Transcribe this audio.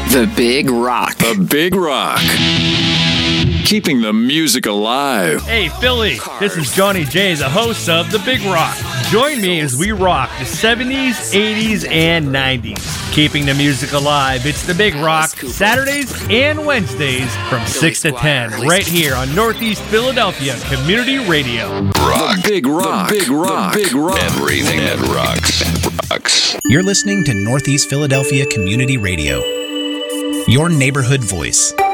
The Big Rock. The Big Rock. Keeping the music alive. Hey, Philly, this is Johnny J, the host of The Big Rock. Join me as we rock the 70s, 80s, and 90s. Keeping the music alive, it's The Big Rock, Saturdays and Wednesdays from 6 to 10, right here on Northeast Philadelphia Community Radio. Rock. The Big Rock. The Big Rock. The Big Rock. Everything that rocks. You're listening to Northeast Philadelphia Community Radio, your neighborhood voice.